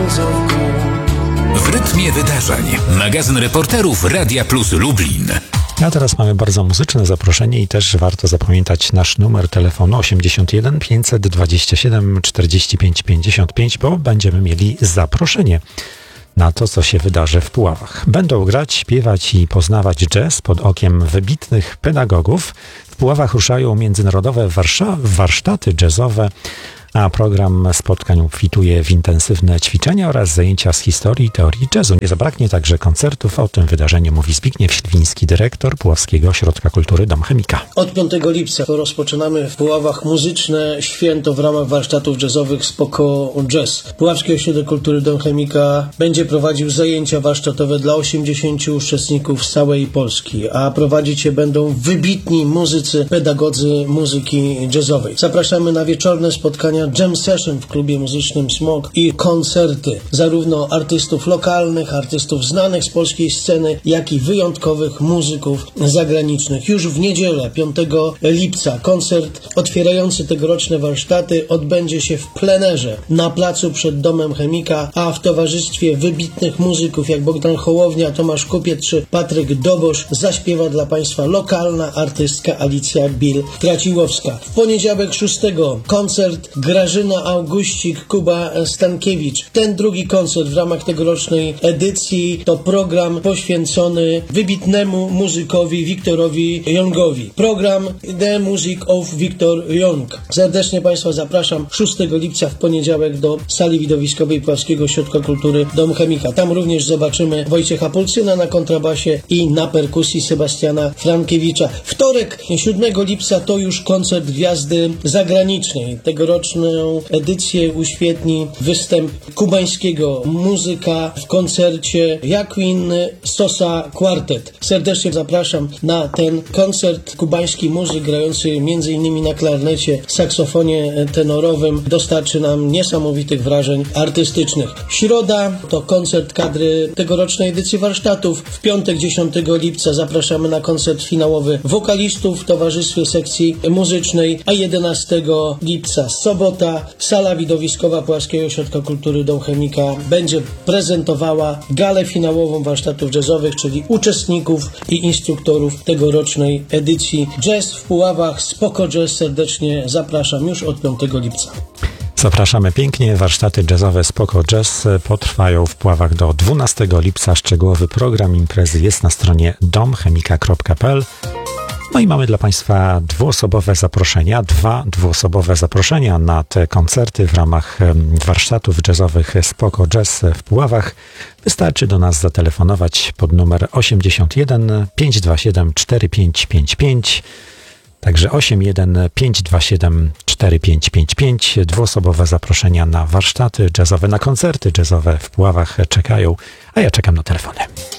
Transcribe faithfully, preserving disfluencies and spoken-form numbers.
pędzą w gór. W rytmie wydarzeń. Magazyn reporterów Radia Plus Lublin. A teraz mamy bardzo muzyczne zaproszenie i też warto zapamiętać nasz numer telefonu osiemdziesiąt jeden pięćset dwadzieścia siedem czterdzieści pięć pięćdziesiąt pięć, bo będziemy mieli zaproszenie na to, co się wydarzy w Puławach. Będą grać, śpiewać i poznawać jazz pod okiem wybitnych pedagogów. W Puławach ruszają międzynarodowe warsza- warsztaty jazzowe, a program spotkań obfituje w intensywne ćwiczenia oraz zajęcia z historii i teorii jazzu. Nie zabraknie także koncertów. O tym wydarzeniu mówi Zbigniew Śliwiński, dyrektor Puławskiego Ośrodka Kultury Dom Chemika. Od piątego lipca rozpoczynamy w Puławach muzyczne święto w ramach warsztatów jazzowych Spoko Jazz. Puławski Ośrodek Kultury Dom Chemika będzie prowadził zajęcia warsztatowe dla osiemdziesięciu uczestników z całej Polski, a prowadzić je będą wybitni muzycy, pedagodzy muzyki jazzowej. Zapraszamy na wieczorne spotkania jam session w klubie muzycznym Smok i koncerty zarówno artystów lokalnych, artystów znanych z polskiej sceny, jak i wyjątkowych muzyków zagranicznych. Już w niedzielę, piątego lipca, koncert otwierający tegoroczne warsztaty odbędzie się w plenerze na placu przed Domem Chemika, a w towarzystwie wybitnych muzyków jak Bogdan Hołownia, Tomasz Kupiec czy Patryk Dobosz zaśpiewa dla Państwa lokalna artystka Alicja Bil-Traciłowska. W poniedziałek szóstego koncert Grażyna Augustik, Kuba Stankiewicz. Ten drugi koncert w ramach tegorocznej edycji to program poświęcony wybitnemu muzykowi Wiktorowi Youngowi. Program The Music of Victor Young. Serdecznie Państwa zapraszam szóstego lipca w poniedziałek do sali widowiskowej Puławskiego Ośrodka Kultury Dom Chemika. Tam również zobaczymy Wojciecha Pulcyna na kontrabasie i na perkusji Sebastiana Frankiewicza. Wtorek siódmego lipca to już koncert gwiazdy zagranicznej. Tegoroczny edycję uświetni występ kubańskiego muzyka w koncercie Joaquin Sosa Quartet. Serdecznie zapraszam na ten koncert. Kubański muzyk grający m.in. na klarnecie, saksofonie tenorowym dostarczy nam niesamowitych wrażeń artystycznych. Środa to koncert kadry tegorocznej edycji warsztatów. W piątek dziesiątego lipca zapraszamy na koncert finałowy wokalistów w towarzystwie sekcji muzycznej, a jedenastego lipca sobota sala widowiskowa Puławskiego Ośrodka Kultury Dom Chemika będzie prezentowała galę finałową warsztatów jazzowych, czyli uczestników i instruktorów tegorocznej edycji Jazz w Puławach. Spoko Jazz serdecznie zapraszam już od piątego lipca. Zapraszamy pięknie. Warsztaty jazzowe Spoko Jazz potrwają w Puławach do dwunastego lipca. Szczegółowy program imprezy jest na stronie dom chemika kropka p l. No i mamy dla Państwa dwuosobowe zaproszenia, dwa dwuosobowe zaproszenia na te koncerty w ramach warsztatów jazzowych Spoko Jazz w Puławach. Wystarczy do nas zatelefonować pod numer osiemdziesiąt jeden pięćset dwadzieścia siedem czterdzieści pięć pięćdziesiąt pięć. Także osiem jeden pięć dwa siedem cztery pięć pięć pięć. Dwuosobowe zaproszenia na warsztaty jazzowe, na koncerty jazzowe w Puławach czekają, a ja czekam na telefony.